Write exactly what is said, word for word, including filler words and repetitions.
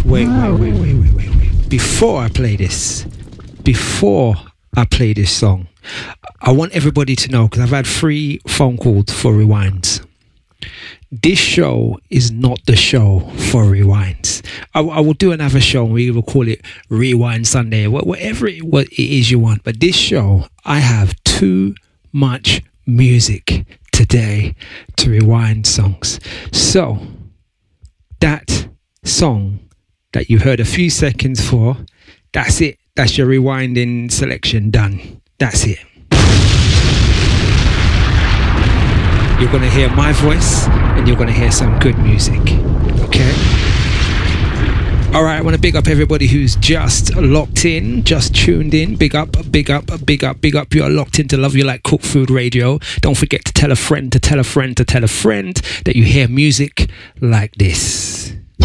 wait, wait, wait, wait, wait, wait, wait. Before I play this, before I play this song, I want everybody to know, because I've had three phone calls for rewinds. This show is not the show for rewinds. I, I will do another show, and we will call it Rewind Sunday, whatever it, what it is you want. But this show, I have too much music today to rewind songs. So that song that you heard a few seconds for, that's it. That's your rewinding selection done. That's it. You're going to hear my voice and you're going to hear some good music. Okay? All right, I want to big up everybody who's just locked in, just tuned in. Big up, big up, big up, big up. You're locked into Love You Like Cook Food Radio. Don't forget to tell a friend, to tell a friend, to tell a friend that you hear music like this.